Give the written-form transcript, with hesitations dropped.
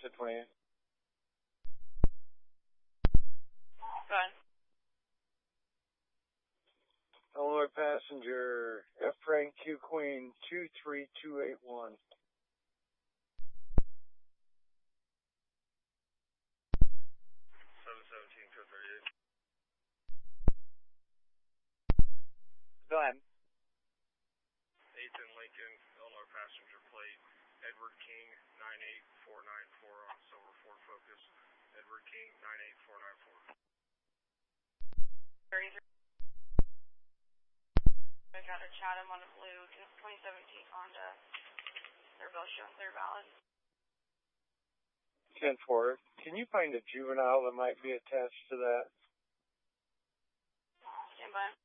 to 20. Go ahead. Illinois passenger F. Frank Q Queen 23281. 717 code 38. Go ahead. 8th and Lincoln, Illinois passenger plate, Edward King 98494 on silver Ford Focus. Edward King 98494. 33. I got a Chatham on a blue 2017 Honda. They're both showing they're valid. 10-4. Can you find a juvenile that might be attached to that? Stand by.